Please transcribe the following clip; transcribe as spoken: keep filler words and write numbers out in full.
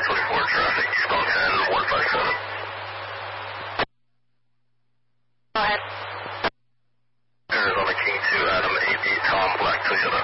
twenty-four traffic, Eastbound ten, one five seven. Go ahead. Arizona King two, Adam, A B, Tom, Black Toyota.